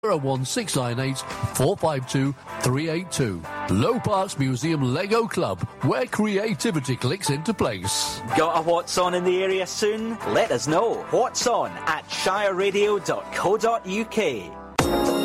01698 452 382. Low Parks Museum Lego Club, where creativity clicks into place. Got a What's On in the area soon? Let us know. What's On at shireradio.co.uk.